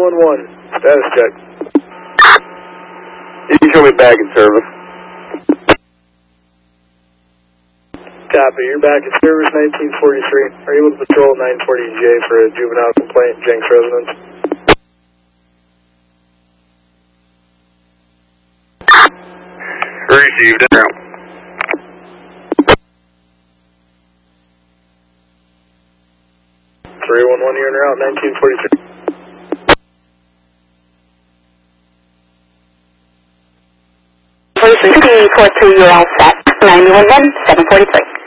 311, status check. You can show me back in service. Copy, you're back in service 1943. Are you able to patrol 940J for a juvenile complaint, Jenks residence? Received it. 311, you're en route, 1943. Police 343, you're all set. 911, 743.